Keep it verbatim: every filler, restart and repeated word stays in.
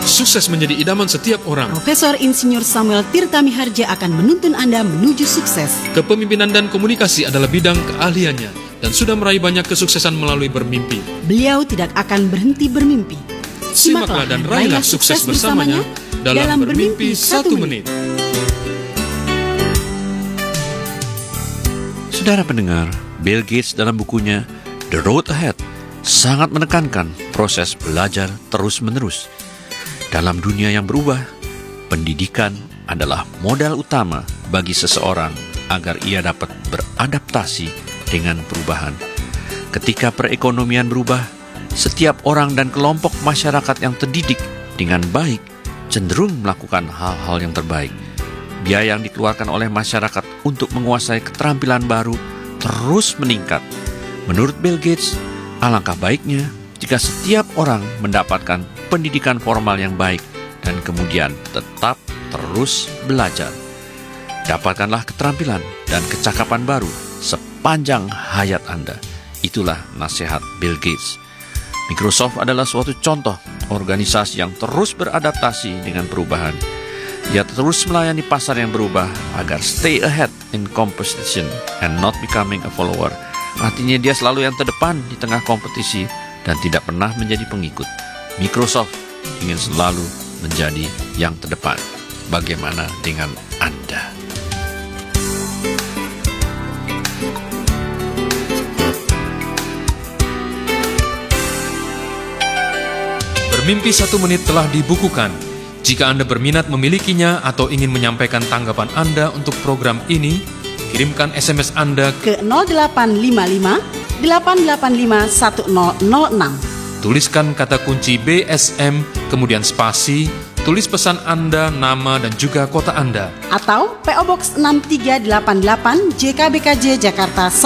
Sukses menjadi idaman setiap orang. Profesor Insinyur Samuel Tirta Miharja akan menuntun Anda menuju sukses. Kepemimpinan dan komunikasi adalah bidang keahliannya dan sudah meraih banyak kesuksesan melalui bermimpi. Beliau tidak akan berhenti bermimpi. Simaklah dan raihlah sukses bersamanya dalam Bermimpi Satu Menit. Saudara pendengar, Bill Gates dalam bukunya The Road Ahead sangat menekankan proses belajar terus-menerus. Dalam dunia yang berubah, pendidikan adalah modal utama bagi seseorang agar ia dapat beradaptasi dengan perubahan. Ketika perekonomian berubah, setiap orang dan kelompok masyarakat yang terdidik dengan baik cenderung melakukan hal-hal yang terbaik. Biaya yang dikeluarkan oleh masyarakat untuk menguasai keterampilan baru terus meningkat. Menurut Bill Gates, alangkah baiknya jika setiap orang mendapatkan pendidikan formal yang baik dan kemudian tetap terus belajar. Dapatkanlah keterampilan dan kecakapan baru sepanjang hayat Anda. Itulah nasihat Bill Gates. Microsoft adalah suatu contoh organisasi yang terus beradaptasi dengan perubahan. Ia terus melayani pasar yang berubah agar stay ahead in competition and not becoming a follower. Artinya dia selalu yang terdepan di tengah kompetisi dan tidak pernah menjadi pengikut. Microsoft ingin selalu menjadi yang terdepan. Bagaimana dengan Anda? Bermimpi Satu Menit telah dibukukan. Jika Anda berminat memilikinya atau ingin menyampaikan tanggapan Anda untuk program ini, kirimkan S M S Anda ke nol delapan lima lima delapan delapan lima satu nol nol enam. Tuliskan kata kunci B S M, kemudian spasi, tulis pesan Anda, nama dan juga kota Anda. Atau P O Box enam tiga delapan delapan J K B K J Jakarta